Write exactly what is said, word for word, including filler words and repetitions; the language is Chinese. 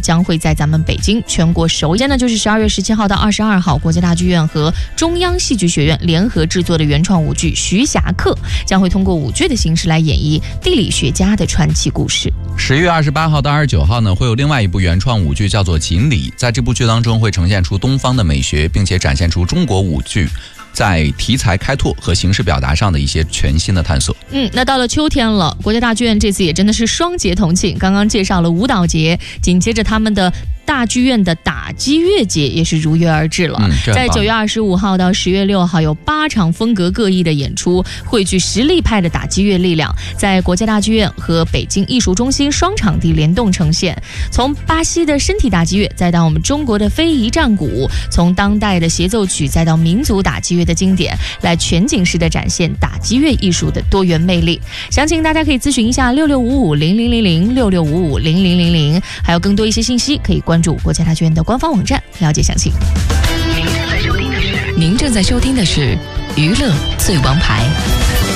将会在咱们北京全国首演呢，就是十二月十七号到二十二号，国家大剧院和中央戏剧学院联合制作的原创舞剧《徐霞客》，将会通过舞剧的形式来演绎地理学家的传奇故事。 十月二十八号到二十九号呢，会有另外一部原创舞剧叫做《锦鲤》，在这部剧当中会呈现出东方的美学，并且展现出中国舞剧在题材开拓和形式表达上的一些全新的探索。 嗯，那到了秋天了，国家大剧院这次也真的是双节同庆，刚刚介绍了舞蹈节，紧接着他们的大剧院的打击乐节也是如约而至了。 嗯、 在九月二十五号到十月六号有八场风格各异的演出，汇聚实力派的打击乐力量，在国家大剧院和北京艺术中心双场地联动呈现。从巴西的身体打击乐，再到我们中国的非遗战鼓，从当代的协奏曲，再到民族打击乐的经典，来全景式的展现打击乐艺术的多元魅力。详情大家可以咨询一下六六五五零零零零六六五五零零零零，还有更多一些信息可以关注国家大剧院的官方网站了解详情。 您正在收听的是您正在收听的是娱乐最王牌。